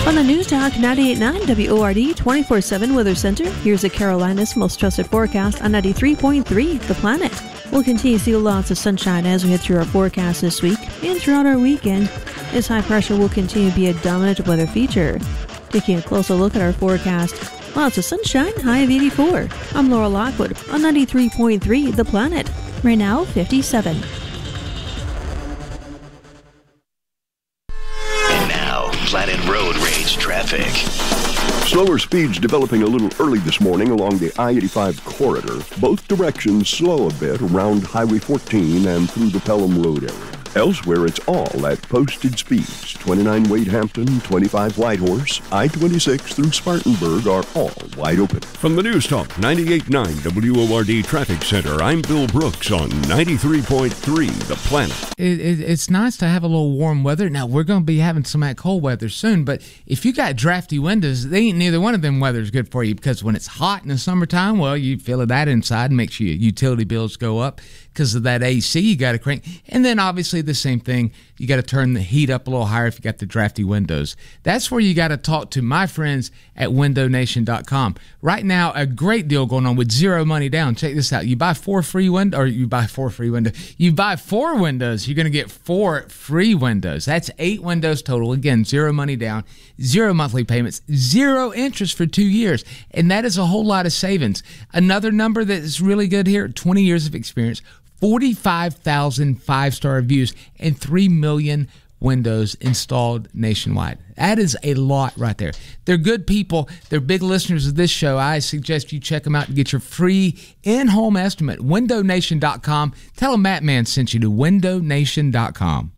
On the News Talk 98.9 WORD 24/7 Weather Center, here's the Carolinas' most trusted forecast on 93.3 The Planet. We'll continue to see lots of sunshine as we head through our forecast this week and throughout our weekend. This high pressure will continue to be a dominant weather feature. Taking a closer look at our forecast, lots of sunshine, high of 84. I'm Laura Lockwood on 93.3 The Planet. Right now, 57. And now, Planet Road Rage traffic. Slower speeds developing a little early this morning along the I-85 corridor. Both directions slow a bit around Highway 14 and through the Pelham Road area. Elsewhere, it's all at posted speeds. 29 Wade Hampton, 25 Whitehorse, I-26 through Spartanburg are all wide open. From the News Talk 98.9 WORD Traffic Center, I'm Bill Brooks on 93.3 The Planet. It's nice to have a little warm weather. Now, we're going to be having some of that cold weather soon, but if you got drafty windows, they ain't neither one of them weather's good for you, because when it's hot in the summertime, well, you feel that inside and makes your utility bills go up because of that AC you got to crank. And then obviously the same thing, you got to turn the heat up a little higher if you got the drafty windows. That's where you got to talk to my friends at windownation.com. Right now, a great deal going on with zero money down. Check this out. You buy four windows, you're going to get 4 free windows. That's 8 windows total. Again, zero money down, 0 monthly payments, 0 interest for 2 years. And that is a whole lot of savings. Another number that is really good here, 20 years of experience, 45,000 5-star reviews, and 3 million windows installed nationwide. That is a lot right there. They're good people. They're big listeners of this show. I suggest you check them out and get your free in-home estimate. WindowNation.com. Tell them Matt Man sent you to WindowNation.com.